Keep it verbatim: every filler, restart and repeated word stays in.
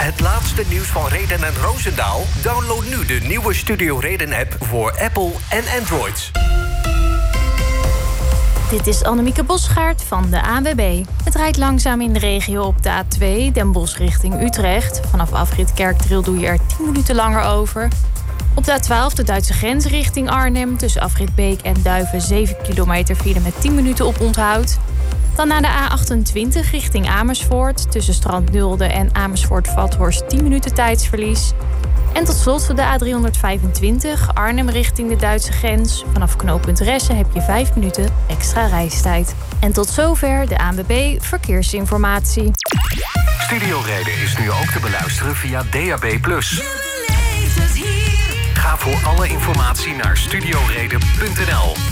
Het laatste nieuws van Reden en Roosendaal? Download nu de nieuwe Studio Reden-app voor Apple en Android. Dit is Annemieke Bosgaard van de A N W B. Het rijdt langzaam in de regio op de A twee, Den Bosch richting Utrecht. Vanaf afrit Kerkdriel doe je er tien minuten langer over. Op de A twaalf de Duitse grens richting Arnhem. Tussen afrit Beek en Duiven zeven kilometer file met tien minuten op onthoud. Dan naar de A achtentwintig richting Amersfoort. Tussen Strand Nulde en Amersfoort-Vathorst tien minuten tijdsverlies. En tot slot de A driehonderdvijfentwintig Arnhem richting de Duitse grens. Vanaf knooppunt Ressen heb je vijf minuten extra reistijd. En tot zover de A N W B Verkeersinformatie. Studio Reden is nu ook te beluisteren via D A B plus. Ga voor alle informatie naar studioreden punt n l.